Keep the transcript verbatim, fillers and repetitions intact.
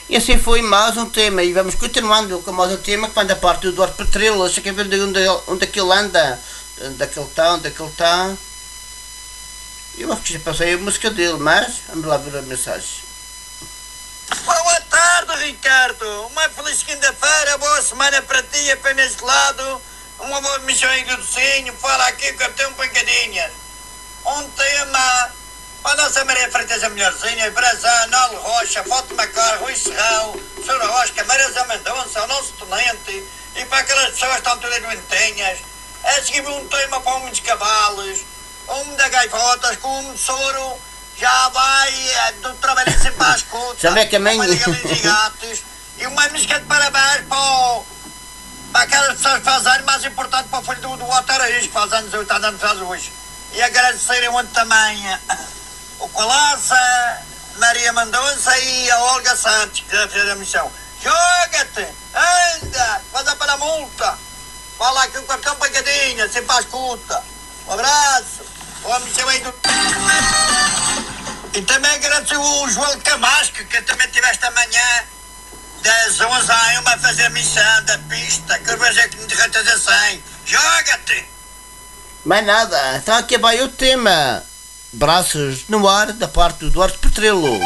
E assim foi mais um tema, e vamos continuando com mais um tema que vem da parte do Duarte Petrilo. Deixa que ver onde, onde aquilo anda, onde aquele está, onde aquele está. Eu acho que já passei a música dele, mas vamos lá ver a mensagem. Boa tarde, Ricardo. Uma feliz quinta-feira, boa semana para ti e para neste lado. Uma boa missão aí do docinho. Fala aqui o Capitão Pancadinhas. Um tema para a nossa Maria Freitas, a melhorzinha, Brazão, Nolo Rocha, Fátima Car, Rui Serrão, Sura Rosca, Marisa Mendonça, o nosso tenente, e para aquelas pessoas que estão todas doentinhas. É seguir um tema para um de cavalos, um de gaivotas, com um de soro. Já vai é, do trabalho sempre para a escuta. Já vê que a mãe... Uma de galinhas e gatos. E uma música de parabéns para, o, para aquelas pessoas que fazem, mais importante para o filho do, do Otto Araújo, que faz anos, oito anos faz hoje. E agradecerem muito também o Colaça, Maria Mendonça e a Olga Santos, que já fez a missão. Joga-te! Anda! Faz para a multa! Fala aqui o Capitão Pancadinha, sempre à escuta. Um abraço! Boa missão aí do... E também agradeço o João Camasco, que também tive esta manhã, das onze à uma a fazer a missão da pista, que eu vejo é que me derrota a cem. Joga-te! Mais nada, então aqui vai o tema. Braços no ar da parte do Duarte Petrilo.